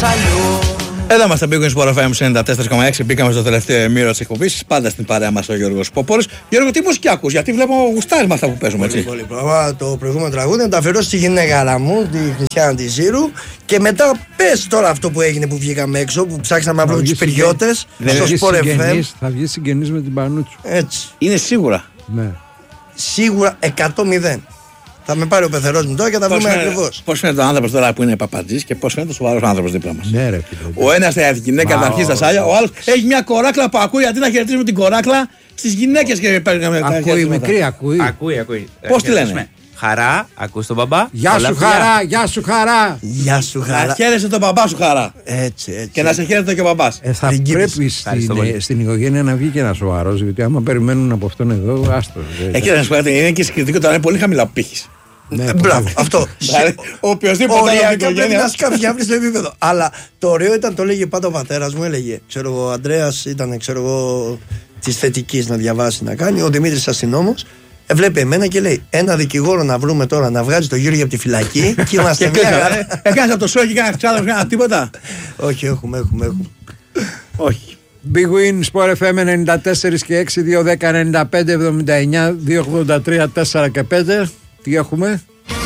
Εδώ είμαστε, Big Win Sport FM 94,6. Μπήκαμε στο τελευταίο ημίρο της εκπομπής. Πάντα στην παρέα μας ο Γιώργος Ποπόλης. Γιώργο, τι μουσική ακούς? Γιατί βλέπω γουστάρι με αυτά που παίζουμε, έτσι. Πολύ. Το προηγούμενο τραγούδι να το αφιερώσω στη γυναίκα μου, τη Χριστιάνα τη Ζήρου. Και μετά πες τώρα αυτό που έγινε που βγήκαμε έξω, που ψάξαμε να βρούμε τους περιώτες στο Sport FM. Θα βγει συγγενής με την Πανούτσου. Έτσι. Είναι σίγουρα. Ναι. Σίγουρα 100-0. Θα με πάρει ο πεθερός μου τώρα και θα βρούμε ακριβώς. Πώς φαίνεται ο άνθρωπος τώρα που είναι παπατζής και πώς φαίνεται ο σοβαρός άνθρωπος δίπλα μας. Ναι, ρε, ο ένας θα γυναίκα να αρχίσει τα σάλια, ο άλλος έχει μια κοράκλα που ακούει, αντί να χαιρετίζουμε την κοράκλα στις γυναίκες και παίρνουμε τα χαιρετίσματα. Ακούει μικρή, ακούει. Πώς τη λένε? Χαρά, ακούς τον μπαμπά. Γεια σου χαρά, γεια σου χαρά. Γεια σου χαρά. Να χαίρεσαι τον μπαμπά σου χαρά. Έτσι. Και να σε χαίρεται και ο μπαμπάς. Θα πρέπει στην οικογένεια να βγει και ένα σοβαρός, γιατί άμα περιμένουν από αυτόν εδώ, άστο. Εκεί να σου πω, είναι και συγκριτικό τώρα, είναι πολύ χαμηλά που πήχεις. Ναι, μπράβο, αυτό. Οποιοςδήποτε οριακά πρέπει να σκάφει αύριο στο επίπεδο. Αλλά το ωραίο ήταν, το έλεγε πάντα ο πατέρας μου, έλεγε. Ξέρω εγώ, ο Ανδρέας ήταν, ξέρω εγώ, της θετικής να διαβάσει να κάνει. Ο Δημήτρης αστυνόμος. Βλέπει εμένα και λέει: ένα δικηγόρο να βρούμε τώρα να βγάζει το Γιώργο από τη φυλακή. Και είμαστε μια. Έκανες από το σόι και κάνεις ξάδερφο, κάνεις τίποτα? Όχι, έχουμε. Όχι. Big Win Sport FM 94 και 6, 210 95 79, 283 4 και 5. Τι έχουμε?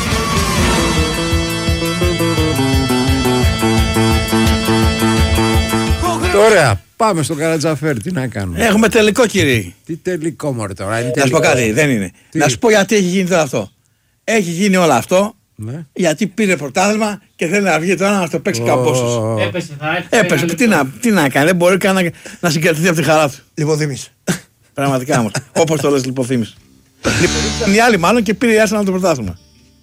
Ωραία, πάμε στο Καρατζαφέρ. Τι να κάνουμε? Έχουμε τελικό, κύριε. Τι τελικό, μωρέ τώρα? Να σου πω κάτι, δεν είναι. Να σου πω γιατί έχει γίνει τώρα αυτό. Έχει γίνει όλο αυτό, ναι, γιατί πήρε πρωτάθλημα και θέλει να βγει τώρα να το παίξει καμπόσος. Έπεσε. Τι να κάνει, δεν μπορεί καν να συγκρατηθεί από τη χαρά του. Λιποθύμης. Πραγματικά όμως. Όπως το λες, λιποθύμης. Ήταν οι άλλοι μάλλον και πήρε η Arsenal το πρωτάθλημα.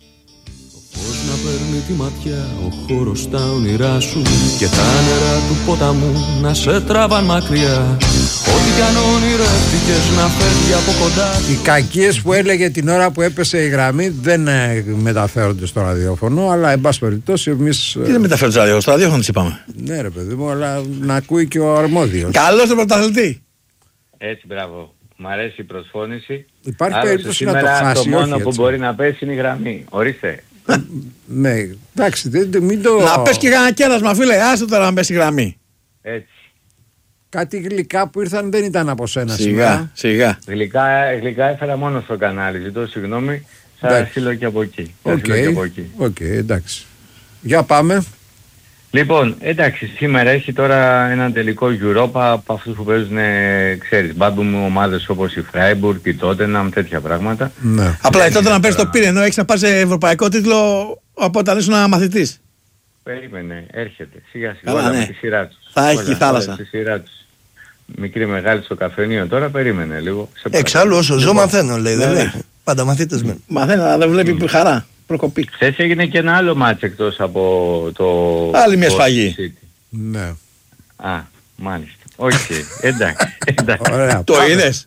Πώς να παίρνει τη ματιά ο χώρος στα όνειρά σου και τα νερά του ποταμού να σε τραβάν μακριά. Ό,τι κι αν ονειρεύτηκες να φεύγει από κοντά. Οι κακίες που έλεγε την ώρα που έπεσε η γραμμή δεν μεταφέρονται στο ραδιόφωνο, αλλά εν πάση περιπτώσει εμείς. Τι δεν μεταφέρονται στο ραδιόφωνο, τις είπαμε. Ναι, ρε παιδί μου, αλλά να ακούει και ο αρμόδιος. Καλώς τον πρωταθλητή. Έτσι, μπράβο. Μ' αρέσει η προσφώνηση. Υπάρχει περίπτωση να το χάσει? Το μόνο που μπορεί να πέσει είναι η γραμμή. Ορίστε. Ναι, εντάξει, μην το. Να πες και κανένα κέρασμα, φίλε, άσε τώρα να πέσει η γραμμή. Έτσι. Κάτι γλυκά που ήρθαν δεν ήταν από σένα σιγά. Γλυκά έφερα μόνο στο κανάλι. Ζητώ συγγνώμη, θα στείλω και από εκεί. Οκ, εντάξει. Για πάμε. Λοιπόν, εντάξει, σήμερα έχει τώρα ένα τελικό Europa από αυτούς που παίζουν, ξέρεις, μπάμπου μου ομάδες όπως η Freiburg, η Tottenham, τέτοια πράγματα. Ναι. Απλά η Tottenham παίζει το πήρε, ενώ έχεις να πάρεις ευρωπαϊκό τίτλο από όταν ήσουν μαθητής. Περίμενε, έρχεται, σιγά σιγά, με τη σειρά τους. Θα έχει η θάλασσα. Τη σειρά τους. Μικρή μεγάλη στο καφενείο τώρα, περίμενε λίγο. Εξάλλου όσο ζω μαθαίνω, λέει, δεν λέει. Πάντα μαθήτες με. Μαθαίνω, αλλά δεν βλέπει χαρά. Προκοπή. Χθες έγινε και ένα άλλο μάτς εκτός από το... Άλλη μια σφαγή. Ναι. Α, μάλιστα. Όχι, εντάξει. Το είδες?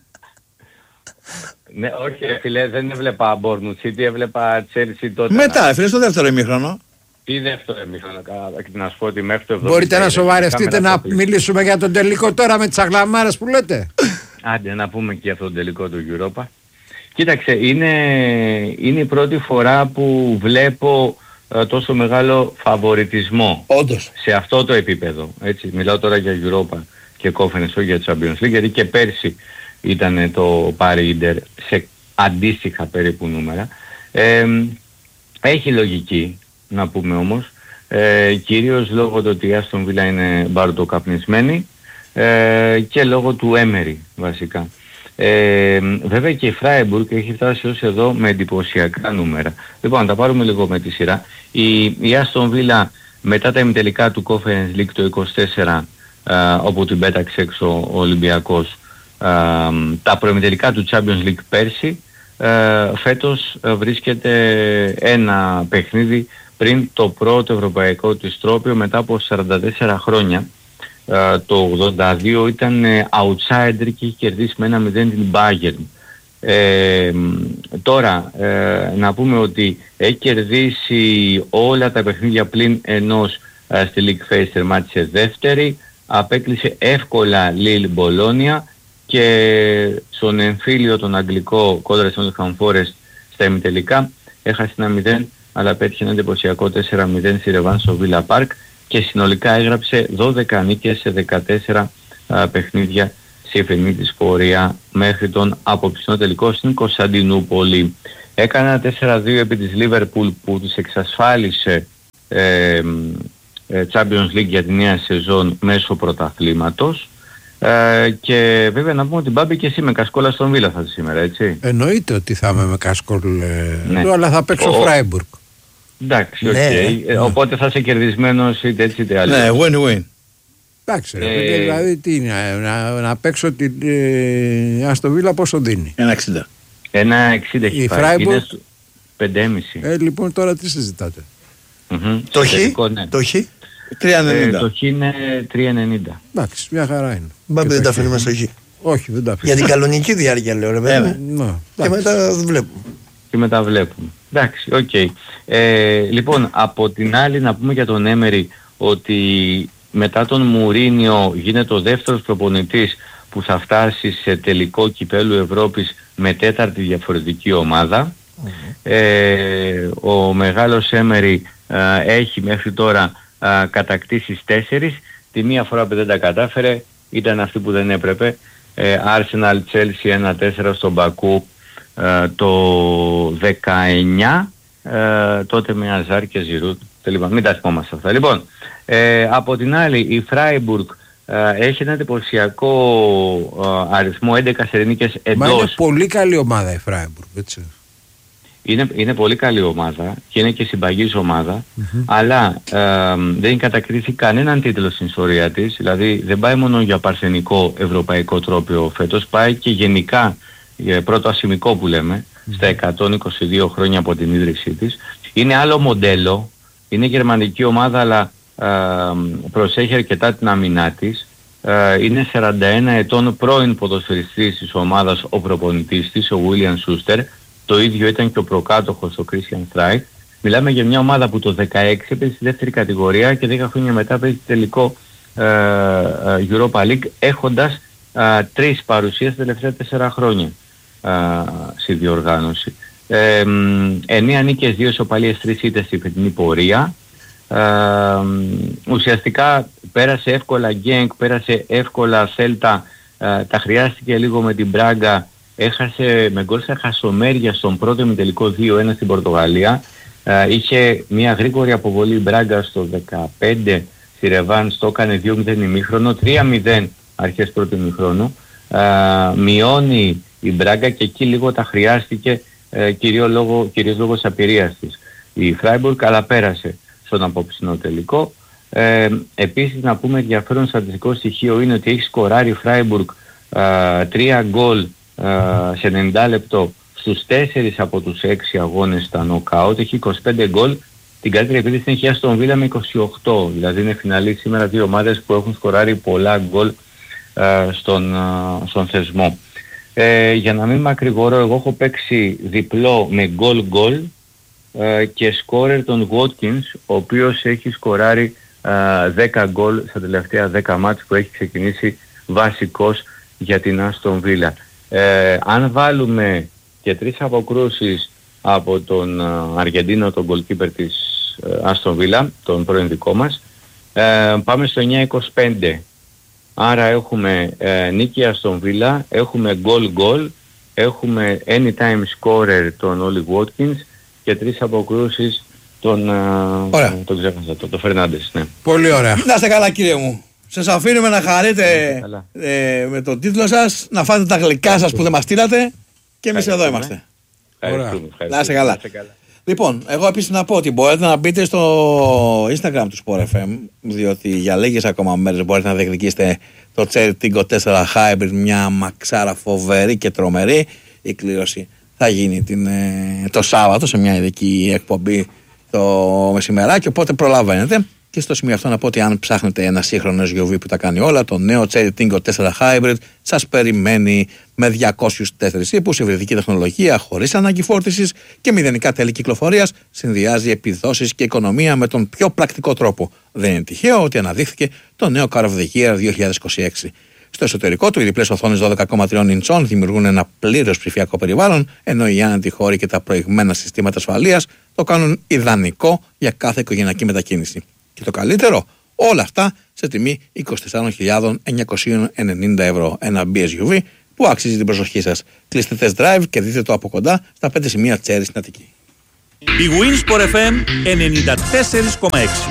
Ναι, όχι φίλε, δεν έβλεπα Bournemouth City, έβλεπα Chelsea τότε. Μετά, φίλε, στο δεύτερο ημίχρονο. Τι δεύτερο ημίχρονο, να σου πω ότι μέχρι το 70... Μπορείτε να σοβαρευτείτε να μιλήσουμε για τον τελικό τώρα με τις αγλαμάρες που λέτε? Άντε να πούμε και για τον τελικό του Europa. Κοίταξε, είναι η πρώτη φορά που βλέπω τόσο μεγάλο φαβοριτισμό. Όντως. Σε αυτό το επίπεδο. Έτσι, μιλάω τώρα για Europa και Conference, όχι για Champions League, γιατί και πέρσι ήταν το πάρει Inter σε αντίστοιχα περίπου νούμερα. Έχει λογική, να πούμε όμως, κυρίως λόγω του ότι η Aston Villa είναι μπαρτοκαπνισμένη και λόγω του Emery βασικά. Βέβαια και η Freiburg έχει φτάσει ως εδώ με εντυπωσιακά νούμερα. Λοιπόν, να τα πάρουμε λίγο με τη σειρά. Η Aston Villa μετά τα ημιτελικά του Conference League το 24, όπου την πέταξε έξω ο Ολυμπιακός, τα προημιτελικά του Champions League πέρσι, φέτος βρίσκεται ένα παιχνίδι πριν το πρώτο ευρωπαϊκό της τρόπαιο μετά από 44 χρόνια. Το 82 ήταν outsider και είχε κερδίσει με 1-0 την Bayern. Τώρα να πούμε ότι έχει κερδίσει όλα τα παιχνίδια πλην ενός στη League Phase, τερμάτισε δεύτερη, απέκλεισε εύκολα Lille Bologna και στον εμφύλιο τον αγγλικό κόντρα στον Nottingham Forest στα ημιτελικά έχασε 1-0 αλλά πέτυχε ένα εντυπωσιακό 4-0 στη ρεβάν στο Villa Park. και συνολικά έγραψε 12 νίκες σε 14 παιχνίδια σε εφηνή της πορεία μέχρι τον απόψινό τελικό στην Κωνσταντινούπολη. Έκανε ένα 4-2 επί της Liverpool που τους εξασφάλισε Champions League για τη νέα σεζόν μέσω πρωταθλήματος. Και βέβαια να πούμε ότι Μπάμπη και εσύ με κασκόλα στον Βίλα θα είσαι σήμερα, έτσι. Εννοείται ότι θα είμαι με κασκόλ, αλλά θα παίξω Φράιμπουργκ. Εντάξει, οπότε θα είσαι κερδισμένος είτε έτσι είτε άλλο. Ναι, win-win. Εντάξει, δηλαδή τι είναι, να παίξω την Αστον Βίλα πόσο δίνει? 1,60. 1,60 έχει πάει, είναι 5,5. Λοιπόν τώρα τι συζητάτε? Το Χ, το Χ. 3,90. Το Χ είναι 3,90. Εντάξει, μια χαρά είναι. Μπάμπη δεν τα αφήνουμε στο Χ. Όχι, δεν τα αφήνουμε. Για την κανονική διάρκεια λέω ρε παιδί. Και μετά βλέπουμε. Και μετά βλέπουμε. Εντάξει, οκ. Λοιπόν, από την άλλη να πούμε για τον Έμερι ότι μετά τον Μουρίνιο γίνεται ο δεύτερος προπονητής που θα φτάσει σε τελικό κυπέλλου Ευρώπης με τέταρτη διαφορετική ομάδα. Ο μεγάλος Έμερι έχει μέχρι τώρα κατακτήσεις 4. Τη μία φορά που δεν τα κατάφερε ήταν αυτή που δεν έπρεπε. Arsenal Chelsea 1-4 στον Μπακού το 19, τότε με Αζάρ και Ζιρούτ. Μην τα θυμόμαστε αυτά. Λοιπόν, από την άλλη η Φράιμπουργκ έχει ένα εντυπωσιακό αριθμό 11 σερενίκες εντός. Μα είναι πολύ καλή ομάδα η Φράιμπουργκ, έτσι. Είναι πολύ καλή ομάδα και είναι και συμπαγής ομάδα, αλλά δεν έχει κατακριθεί κανέναν τίτλο στην ιστορία της. Δηλαδή δεν πάει μόνο για παρθενικό ευρωπαϊκό τρόπαιο φέτος, πάει και γενικά πρώτο ασημικό που λέμε, στα 122 χρόνια από την ίδρυσή της. Είναι άλλο μοντέλο, είναι γερμανική ομάδα, αλλά προσέχει αρκετά την αμυνά της. Είναι 41 ετών, πρώην ποδοσφαιριστής της ομάδας ο προπονητής της, ο William Schuster. Το ίδιο ήταν και ο προκάτοχος, ο Christian Streich. Μιλάμε για μια ομάδα που το 16 έπαιζε στη δεύτερη κατηγορία και 10 χρόνια μετά παίζει τελικό Europa League, έχοντας 3 παρουσίες τα τελευταία 4 χρόνια στη διοργάνωση. 9 νίκες, 2 ισοπαλίες, 3 ήττες στη φετινή πορεία. Ουσιαστικά πέρασε εύκολα Γκένκ, πέρασε εύκολα Σέλτα, τα χρειάστηκε λίγο με την Μπράγκα. Έχασε με γκολ σε χασομέρια στον πρώτο ημιτελικό 2-1 στην Πορτογαλία. Είχε μια γρήγορη αποβολή Μπράγκα στο 15 στη Ρεβάνς, το έκανε 2-0 ημίχρονο, 3-0 αρχές πρώτου ημίχρονου. Μειώνει η Μπράγκα και εκεί λίγο τα χρειάστηκε, κυρίως λόγω της απειρίας της. Η Φράιμπουργκ αλλά πέρασε στον απόψινό τελικό. Επίσης να πούμε ενδιαφέρον στατιστικό στοιχείο είναι ότι έχει σκοράρει η Φράιμπουργκ 3 γκολ σε 90 λεπτό στους 4 από τους 6 αγώνες στα νοκάουτ. Έχει 25 γκολ. Την καλύτερη επίθεση την έχει Αστον Βίλα με 28. Δηλαδή είναι φιναλί σήμερα δύο ομάδες που έχουν σκοράρει πολλά γκολ στον θεσμό. Για να μην μακρηγορώ, εγώ έχω παίξει διπλό με γκολ και σκόρερ τον Watkins, ο οποίος έχει σκοράρει 10 γκολ στα τελευταία 10 μάτς που έχει ξεκινήσει βασικός για την Αστον Βίλα. Αν βάλουμε και 3 αποκρούσεις από τον Αργεντίνο, τον goalkeeper της Αστον Βίλα, τον πρώην δικό μας, πάμε στο 9-25. Άρα έχουμε νίκη Αστον Βίλα, έχουμε goal, έχουμε anytime scorer τον Όλι Watkins και 3 αποκρούσεις τον ξέχασα, τον Φερνάντες. Ναι. Πολύ ωραία. Να είστε καλά κύριε μου. Σας αφήνουμε να χαρείτε με τον τίτλο σας, να φάτε τα γλυκά σας που δεν μας στείλατε και εμείς εδώ είμαστε. Να είστε καλά. Λοιπόν, εγώ επίσης να πω ότι μπορείτε να μπείτε στο Instagram του Sport FM, διότι για λίγες ακόμα μέρες μπορείτε να διεκδικήσετε το Cherry Tingo 4 Hybrid, μια μαξάρα φοβερή και τρομερή. Η κλήρωση θα γίνει το Σάββατο σε μια ειδική εκπομπή το μεσημεράκι, οπότε προλαβαίνετε. Και στο σημείο αυτό να πω ότι αν ψάχνετε ένα σύγχρονο SUV που τα κάνει όλα, το νέο Cherry Tingo 4 Hybrid σας περιμένει με 204 ύπους, υβριδική τεχνολογία χωρίς ανάγκη φόρτισης και μηδενικά τέλη κυκλοφορίας, συνδυάζει επιδόσεις και οικονομία με τον πιο πρακτικό τρόπο. Δεν είναι τυχαίο ότι αναδείχθηκε το νέο Car of the Year 2026. Στο εσωτερικό του, οι διπλές οθόνες 12,3 ιντσών δημιουργούν ένα πλήρως ψηφιακό περιβάλλον, ενώ οι άνετοι χώροι και τα προηγμένα συστήματα ασφαλείας το κάνουν ιδανικό για κάθε οικογενειακή μετακίνηση. Και το καλύτερο, Όλα αυτά σε τιμή 24.990 ευρώ. Ένα BSUV που αξίζει την προσοχή σας. Κλείστε test drive και δείτε το από κοντά στα 5 σημεία Τσέρι στην Αττική. Η Winsport FM 94,6.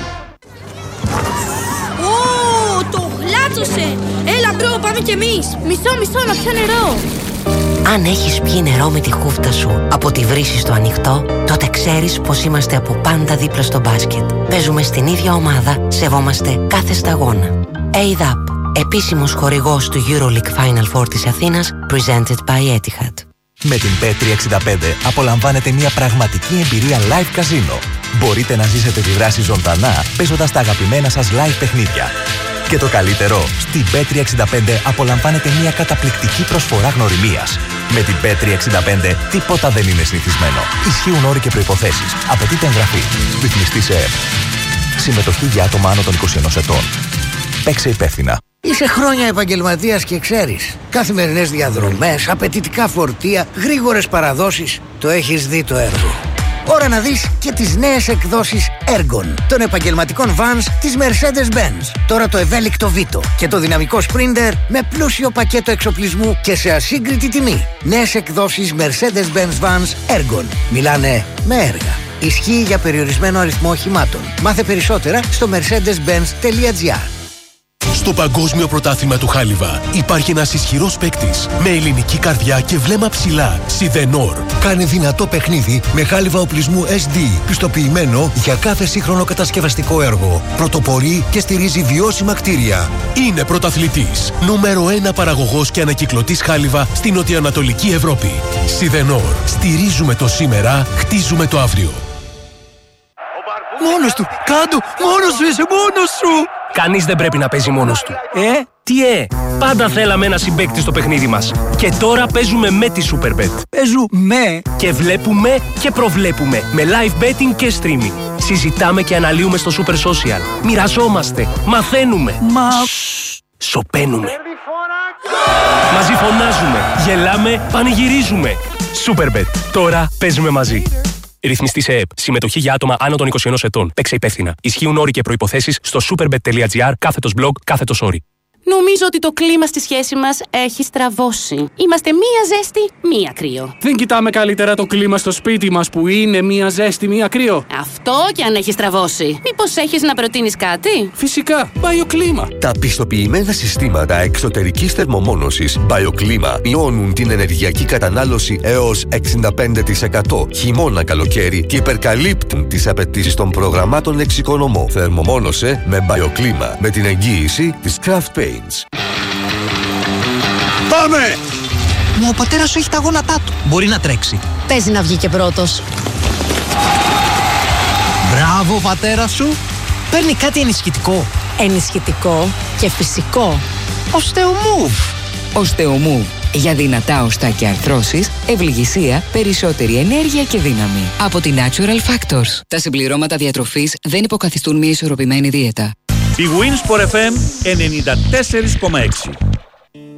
Το γλάτσωσε! Έλα μπρο, πάμε κι εμείς! Μισό, να πιω νερό! Αν έχεις πιει νερό με τη χούφτα σου από τη βρύση στο ανοιχτό, τότε ξέρεις πως είμαστε από πάντα δίπλα στο μπάσκετ. Παίζουμε στην ίδια ομάδα, σεβόμαστε κάθε σταγόνα. ADAP, επίσημος χορηγός του EuroLeague Final Four της Αθήνας, presented by Etihad. Με την Bet365 απολαμβάνετε μια πραγματική εμπειρία live καζίνο. Μπορείτε να ζήσετε τη δράση ζωντανά παίζοντας τα αγαπημένα σας live παιχνίδια. Και το καλύτερο, στην Bet365 απολαμβάνετε μια καταπληκτική προσφορά γνωριμίας. Με την Bet365 τίποτα δεν είναι συνηθισμένο. Ισχύουν όροι και προϋποθέσεις. Απαιτείται εγγραφή. Ρυθμιστής ΕΕΠ. Συμμετοχή για άτομα άνω των 21 ετών. Παίξε υπεύθυνα. Είσαι χρόνια επαγγελματίας και ξέρεις. Καθημερινές διαδρομές, απαιτητικά φορτία, γρήγορες παραδόσεις. Το έχεις δει το έργο. Ώρα να δεις και τις νέες εκδόσεις Ergon των επαγγελματικών vans της Mercedes-Benz. Τώρα το ευέλικτο Vito και το δυναμικό Sprinter με πλούσιο πακέτο εξοπλισμού και σε ασύγκριτη τιμή. Νέες εκδόσεις Mercedes-Benz vans Ergon. Μιλάνε με έργα. Ισχύει για περιορισμένο αριθμό οχημάτων. Μάθε περισσότερα στο mercedes-benz.gr. Στο Παγκόσμιο Πρωτάθλημα του Χάλιβα υπάρχει ένας ισχυρός παίκτης με ελληνική καρδιά και βλέμμα ψηλά. Σιδενόρ. Κάνει δυνατό παιχνίδι με χάλιβα οπλισμού SD, πιστοποιημένο για κάθε σύγχρονο κατασκευαστικό έργο. Πρωτοπορεί και στηρίζει βιώσιμα κτίρια. Είναι πρωταθλητής. Νούμερο 1 παραγωγός και ανακυκλωτής χάλιβα στην νοτιοανατολική Ευρώπη. Σιδενόρ. Στηρίζουμε το σήμερα, χτίζουμε το αύριο. Μόνος του! Κάντο! Μόνος σου είσαι! Μόνος σου! Κανείς δεν πρέπει να παίζει μόνος του. Τι πάντα θέλαμε ένα συμπαίκτη στο παιχνίδι μας. Και τώρα παίζουμε με τη Superbet. Παίζουμε και βλέπουμε και προβλέπουμε με live betting και streaming. Συζητάμε και αναλύουμε στο Super Social. Μοιραζόμαστε, μαθαίνουμε. Σωπαίνουμε. Μαζί φωνάζουμε, γελάμε, πανηγυρίζουμε. Superbet. Τώρα παίζουμε μαζί. Ρυθμιστή σε ΕΕΠ. Συμμετοχή για άτομα άνω των 21 ετών. Παίξε υπεύθυνα. Ισχύουν όροι και προϋποθέσεις στο superbet.gr/blog /όροι. Νομίζω ότι το κλίμα στη σχέση μας έχει στραβώσει. Είμαστε μία ζέστη, μία κρύο. Δεν κοιτάμε καλύτερα το κλίμα στο σπίτι μας που είναι μία ζέστη, μία κρύο? Αυτό κι αν έχει στραβώσει. Μήπως έχεις να προτείνεις κάτι? Φυσικά, BioClima. Τα πιστοποιημένα συστήματα εξωτερικής θερμομόνωσης BioClima μειώνουν την ενεργειακή κατανάλωση έως 65% χειμώνα καλοκαίρι και υπερκαλύπτουν τις απαιτήσεις των προγραμμάτων εξοικονομώ. Θερμομόνωσε με BioClima με την εγγύηση της Craft Paints. Πάμε! Μα ο πατέρας σου έχει τα γόνατά του. Μπορεί να τρέξει. Παίζει να βγει και πρώτος. Μπράβο, πατέρα σου. Παίρνει κάτι ενισχυτικό. Ενισχυτικό και φυσικό. Osteomove. Osteomove. Για δυνατά οστά και αρθρώσεις, ευληγησία, περισσότερη ενέργεια και δύναμη. Από τη Natural Factors. Τα συμπληρώματα διατροφής δεν υποκαθιστούν μια ισορροπημένη δίαιτα. Η Winsport FM 94,6.